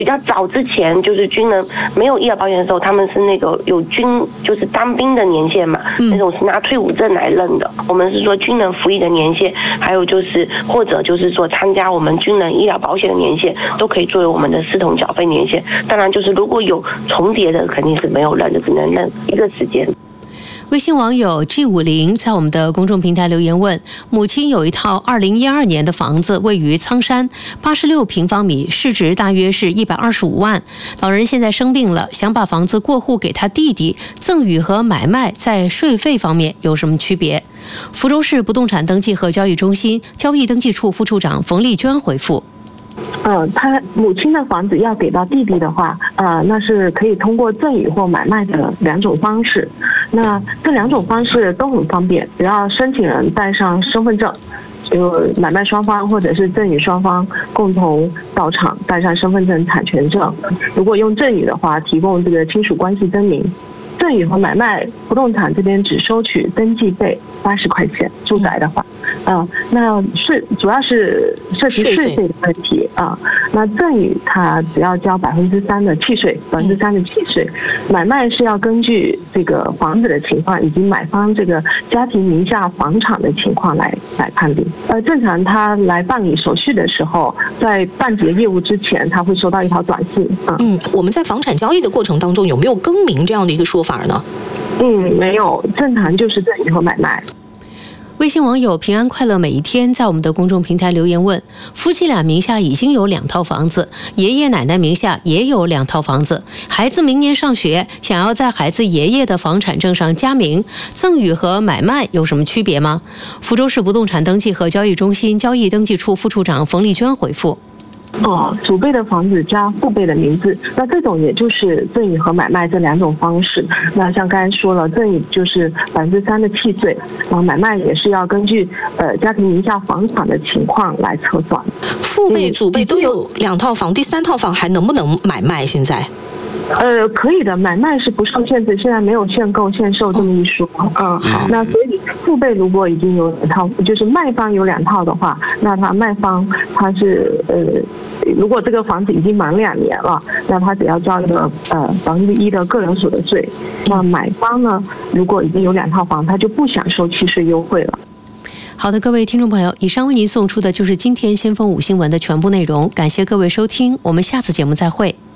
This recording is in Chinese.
比较早之前，就是军人没有医疗保险的时候，他们是那个有就是当兵的年限嘛，那种是拿退伍证来认的。我们是说军人服役的年限，还有就是或者就是说参加我们军人医疗保险的年限，都可以作为我们的视同缴费年限。当然，就是如果有重叠的，肯定是没有认的，只能认一个时间。 微信网友 G50 在我们的公众平台留言问：母亲有一套2012年的房子，位于苍山，86平方米，市值大约是125万。老人现在生病了，想把房子过户给他弟弟，赠与和买卖在税费方面有什么区别？福州市不动产登记和交易中心交易登记处副处长冯丽娟回复。 他母亲的房子要给到弟弟的话，那是可以通过赠与或买卖的2种方式。那这2种方式都很方便，只要申请人带上身份证，就买卖双方或者是赠与双方共同到场，带上身份证、产权证。如果用赠与的话，提供这个亲属关系证明。赠与和买卖不动产这边只收取登记费80块钱，住宅的话，那主要是涉及税费的问题啊。那赠与它只要交3%的契税，3%的契税。买卖是要根据这个房子的情况以及买方这个家庭名下房产的情况来判定。正常他来办理手续的时候，在办结业务之前，他会收到一条短信啊。 我们在房产交易的过程当中有没有更名这样的一个说法呢？ 没有，正常就是赠与和买卖。 微信网友平安快乐每一天在我们的公众平台留言问：夫妻俩名下已经有2套房子，爷爷奶奶名下也有2套房子，孩子明年上学，想要在孩子爷爷的房产证上加名，赠与和买卖有什么区别吗？福州市不动产登记和交易中心交易登记处副处长冯丽娟回复： 祖辈的房子加父辈的名字，那这种也就是赠与和买卖这2种方式。那像刚才说了，赠与就是3%的契税，然后买卖也是要根据家庭名下房产的情况来测算。 父辈、祖辈都有2套房，第3套房还能不能买卖？现在？ 可以的，买卖是不受限制，现在没有限购限售这么一说。那所以父辈如果已经有2套，就是卖方有2套的话，那卖方他是如果这个房子已经满2年了，那他只要交一个1%的个人所得税。那买方呢，如果已经有2套房，他就不享受契税优惠了。 好的，各位听众朋友，以上为您送出的就是今天先锋5新闻的全部内容，感谢各位收听，我们下次节目再会。